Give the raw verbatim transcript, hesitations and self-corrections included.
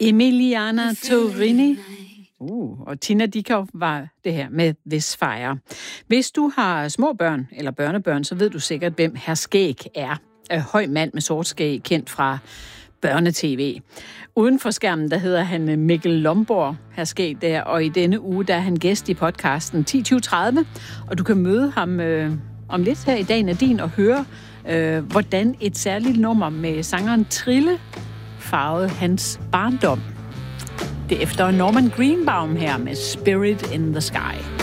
Emiliana Torrini. Uh, og Tina Dickow var det her med This Fire. Hvis du har små børn eller børnebørn, så ved du sikkert, hvem Hr. Skæg er. En høj mand med sort skæg, kendt fra børnetv. Uden for skærmen, der hedder han Mikkel Lomborg, Hr. Skæg der, og i denne uge, der er han gæst i podcasten ti tyve tredive, og du kan møde ham øh, om lidt her i Dagen er din og høre, øh, hvordan et særligt nummer med sangeren Trille farvede hans barndom. Det er efter Norman Greenbaum her med Spirit in the Sky.